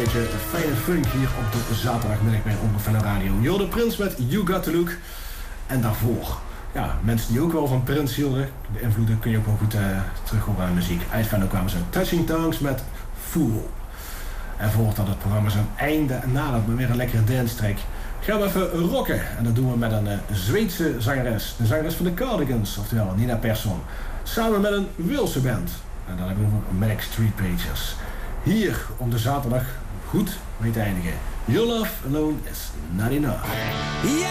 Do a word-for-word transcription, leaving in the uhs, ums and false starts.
beetje fijne funk hier op de zaterdagmiddag bij Omroep Venlo Radio. Jorde Prins met You Got The Look. En daarvoor, ja, mensen die ook wel van Prince hielden, de invloeden kun je ook wel goed uh, terug horen aan de muziek. Uit Venlo kwamen ze Touching Tongues met Fool. En voordat het programma zijn einde nadert met weer een lekkere dance track, gaan we even rocken. En dat doen we met een uh, Zweedse zangeres. De zangeres van de Cardigans, oftewel Nina Persson. Samen met een Walese band. En dan hebben we Manic Street Preachers. Hier om de zaterdag goed mee te eindigen. Your love alone is not enough. Yeah.